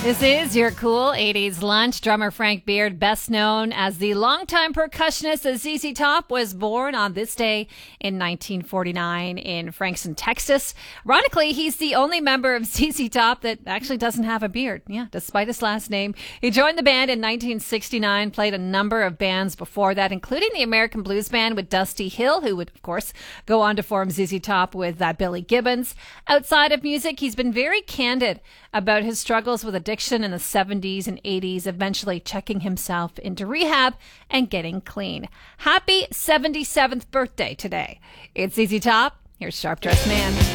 This is your cool 80s lunch. Drummer Frank Beard, best known as the longtime percussionist of ZZ Top, was born on this day in 1949 in Frankston, Texas. Ironically, he's the only member of ZZ Top that actually doesn't have a beard. Yeah, despite his last name. He joined the band in 1969, played a number of bands before that, including the American Blues Band with Dusty Hill, who would, of course, go on to form ZZ Top with Billy Gibbons. Outside of music, he's been very candid about his struggles with addiction in the 70s and 80s, eventually checking himself into rehab and getting clean. Happy 77th birthday today. It's ZZ Top. Here's Sharp Dressed Man.